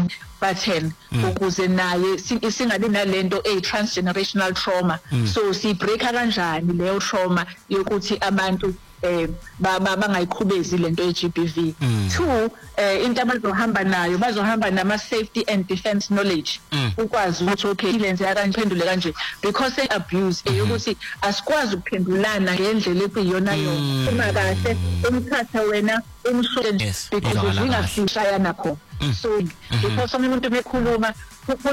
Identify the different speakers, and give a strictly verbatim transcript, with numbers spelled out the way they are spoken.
Speaker 1: one button ukuze naye singabi nalento e transgenerational trauma. So si break kanjani leyo trauma yokuthi abantu eh bangayiqhubezi lento ye G B V. Two, eh into abazohamba nayo bazohamba nama safety and defense knowledge ukwazi ukuthi okay lenze yakanje kanje because abuse eyokuthi asikwazi ukuphendulana ngendlela ekuyiyona yona uma kahle umthatha wena umshonje because ungafishaya nakho. So because umuntu bekhuluma